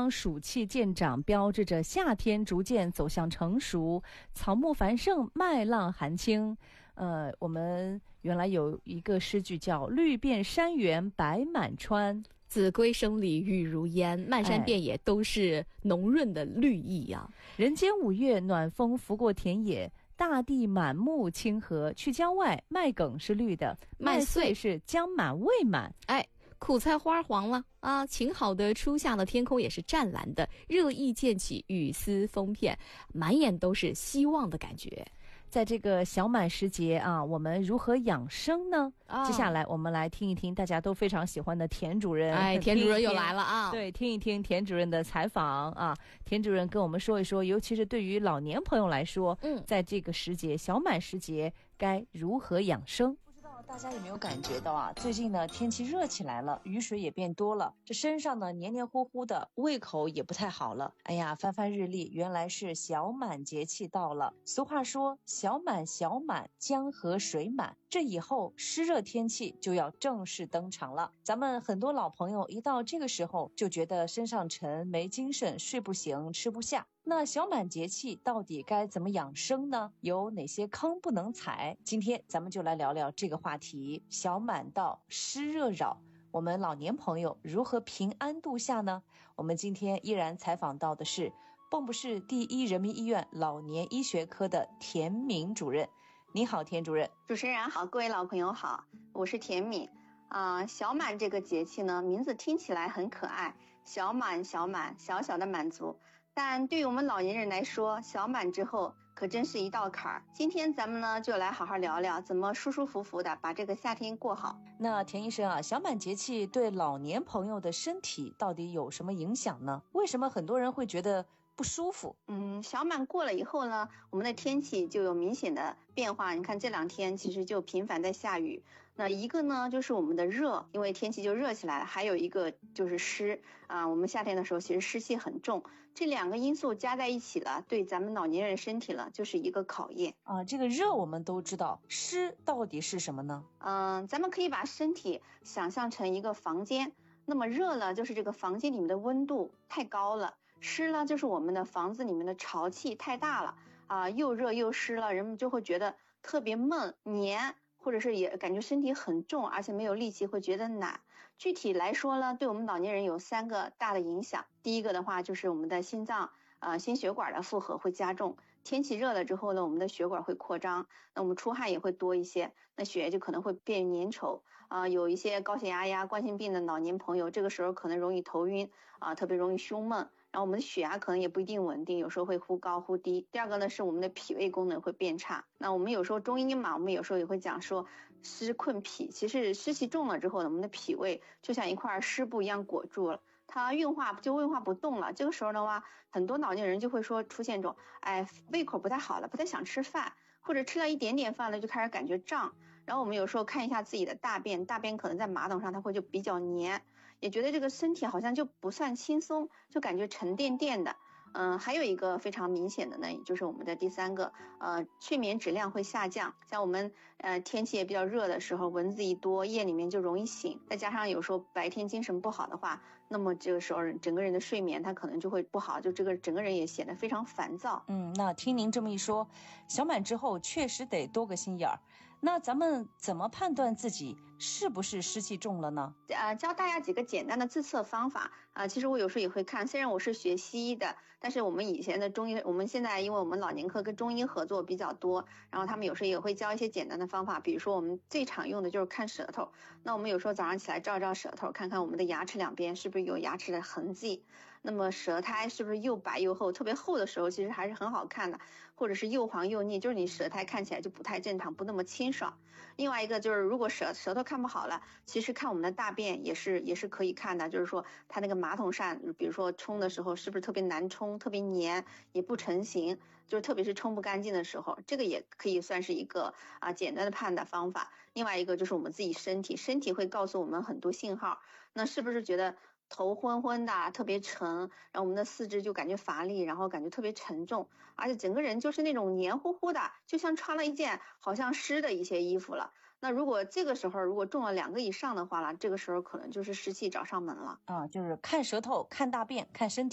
当暑气渐长，标志着夏天逐渐走向成熟，草木繁盛，麦浪寒清。我们原来有一个诗句叫绿遍山原白满川， 子规声里雨如烟，漫山遍野都是浓润的绿意啊。 人间五月，暖风拂过田野，大地满目青禾。去郊外，麦秆是绿的，麦穗是将满未满。 苦菜花黄了啊！晴好的初夏的天空也是湛蓝的，热意渐起，雨丝风片，满眼都是希望的感觉。 在这个小满时节啊，我们如何养生呢？接下来我们来听一听大家都非常喜欢的田主任。 田主任又来了啊！ 对，听一听田主任的采访啊。田主任跟我们说一说，尤其是对于老年朋友来说，在这个时节，小满时节该如何养生？大家有没有感觉到啊？最近呢，天气热起来了，雨水也变多了，这身上呢黏黏糊糊的，胃口也不太好了。哎呀，翻翻日历，原来是小满节气到了。俗话说，小满小满，江河水满。这以后湿热天气就要正式登场了。咱们很多老朋友一到这个时候就觉得身上沉，没精神，睡不醒，吃不下。那小满节气到底该怎么养生呢？有哪些坑不能踩？今天咱们就来聊聊这个话题。小满到，湿热扰，我们老年朋友如何平安度夏呢？我们今天依然采访到的是蚌埠市第一人民医院老年医学科的田敏主任。你好，田主任。 主持人好，各位老朋友好，我是田敏。小满这个节气呢，名字听起来很可爱，小满小满，小小的满足。但对于我们老年人来说，小满之后可真是一道坎儿。今天咱们呢就来好好聊聊怎么舒舒服服的把这个夏天过好。 那田医生啊，小满节气对老年朋友的身体到底有什么影响呢？为什么很多人会觉得不舒服？ 小满过了以后呢，我们的天气就有明显的变化。你看这两天其实就频繁在下雨。那一个呢就是我们的热，因为天气就热起来了，还有一个就是湿我们夏天的时候其实湿气很重，这两个因素加在一起了，对咱们老年人身体了就是一个考验这个热我们都知道，湿到底是什么呢？ 咱们可以把身体想象成一个房间，那么热呢就是这个房间里面的温度太高了，湿呢就是我们的房子里面的潮气太大了又热又湿了，人们就会觉得特别闷黏，或者是也感觉身体很重，而且没有力气，会觉得懒。具体来说呢，对我们老年人有3个大的影响。第一个的话就是我们的心脏心血管的负荷会加重，天气热了之后呢，我们的血管会扩张，那我们出汗也会多一些，那血液就可能会变粘稠有一些高血压呀、冠心病的老年朋友，这个时候可能容易头晕特别容易胸闷，然后我们的血压可能也不一定稳定，有时候会忽高忽低。第二个呢是我们的脾胃功能会变差。那我们有时候中医嘛，我们有时候也会讲说湿困脾，其实湿气重了之后呢，我们的脾胃就像一块湿布一样裹住了，它运化不动了。这个时候的话，很多老年人就会说出现种胃口不太好了，不太想吃饭，或者吃了一点点饭了就开始感觉胀。然后我们有时候看一下自己的大便可能在马桶上它会就比较黏，也觉得这个身体好像就不算轻松，就感觉沉甸甸的。还有一个非常明显的呢，也就是我们的第3个睡眠质量会下降。像我们天气也比较热的时候，蚊子一多，夜里面就容易醒，再加上有时候白天精神不好的话，那么这个时候整个人的睡眠它可能就会不好，就这个整个人也显得非常烦躁。 那听您这么一说，小满之后确实得多个心眼儿。那咱们怎么判断自己是不是湿气重了呢？ 教大家几个简单的自测方法其实我有时候也会看，虽然我是学西医的，但是我们以前的中医，我们现在因为我们老年科跟中医合作比较多，然后他们有时候也会教一些简单的方法，比如说我们最常用的就是看舌头。那我们有时候早上起来照照舌头，看看我们的牙齿两边是不是有牙齿的痕迹，那么舌苔是不是又白又厚，特别厚的时候其实还是很好看的，或者是又黄又腻，就是你舌苔看起来就不太正常，不那么清爽。另外一个就是如果舌头看不好了，其实看我们的大便也是可以看的，就是说它那个马桶上比如说冲的时候是不是特别难冲，特别黏，也不成形，就是特别是冲不干净的时候，这个也可以算是一个简单的判断方法。另外一个就是我们自己身体会告诉我们很多信号，那是不是觉得头昏昏的特别沉，然后我们的四肢就感觉乏力，然后感觉特别沉重，而且整个人就是那种黏糊糊的，就像穿了一件好像湿的一些衣服了。那如果这个时候如果中了2个以上的话了，这个时候可能就是湿气找上门了就是看舌头、看大便、看身体。